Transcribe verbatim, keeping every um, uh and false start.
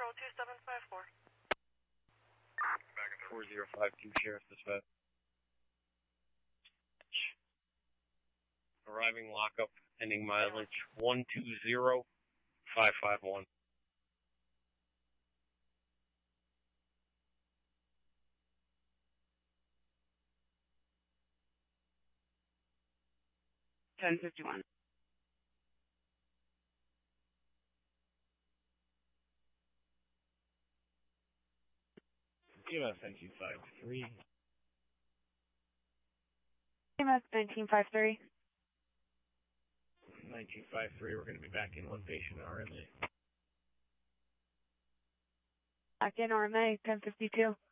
zero two seven five four. four zero five two, Sheriff Dispatch. Arriving lockup, ending mileage one two zero five five one. ten fifty-one. Give us nineteen five three. M S nineteen five three. nineteen five three, we're going to be back in one patient R M A. Back in R M A, ten fifty-two.